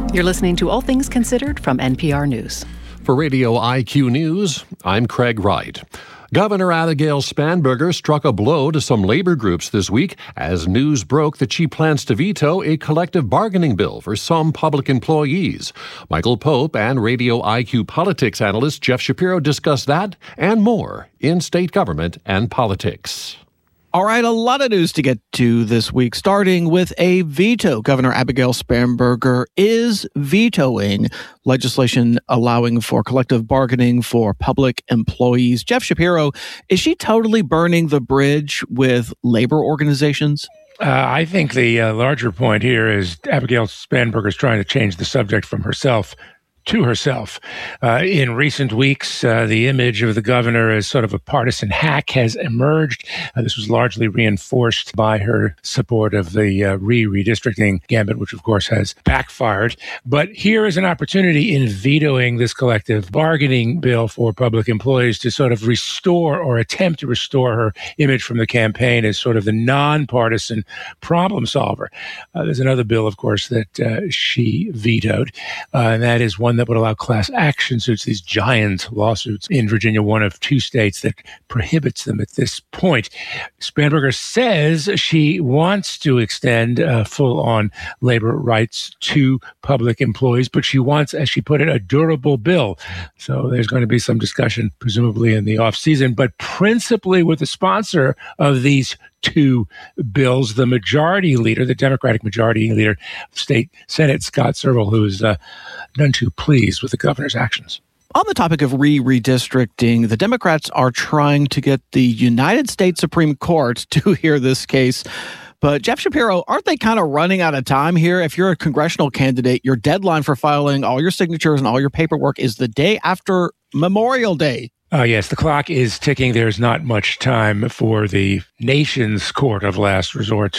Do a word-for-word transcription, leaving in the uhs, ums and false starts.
You're listening to All Things Considered from N P R News. For Radio I Q News, I'm Craig Wright. Governor Abigail Spanberger struck a blow to some labor groups this week as news broke that she plans to veto a collective bargaining bill for some public employees. Michael Pope and Radio I Q politics analyst Jeff Shapiro discuss that and more in state government and politics. All right, a lot of news to get to this week, starting with a veto. Governor Abigail Spanberger is vetoing legislation allowing for collective bargaining for public employees. Jeff Shapiro, is she totally burning the bridge with labor organizations? Uh, I think the uh, larger point here is Abigail Spanberger is trying to change the subject from herself to herself. Uh, in recent weeks, uh, the image of the governor as sort of a partisan hack has emerged. Uh, this was largely reinforced by her support of the uh, re-redistricting gambit, which of course has backfired. But here is an opportunity in vetoing this collective bargaining bill for public employees to sort of restore or attempt to restore her image from the campaign as sort of the nonpartisan problem solver. Uh, there's another bill, of course, that uh, she vetoed, uh, and that is one that would allow class action suits, these giant lawsuits in Virginia, one of two states that prohibits them at this point. Spanberger says she wants to extend uh, full-on labor rights to public employees, but she wants, as she put it, a durable bill. So there's going to be some discussion, presumably in the off-season, but principally with the sponsor of these two bills, the majority leader, the Democratic majority leader of State Senate, Scott Serval, who is uh, none too pleased with the governor's actions. On the topic of re-redistricting, the Democrats are trying to get the United States Supreme Court to hear this case. But Jeff Shapiro, aren't they kind of running out of time here? If you're a congressional candidate, your deadline for filing all your signatures and all your paperwork is the day after Memorial Day. Uh, yes, the clock is ticking. There's not much time for the nation's court of last resort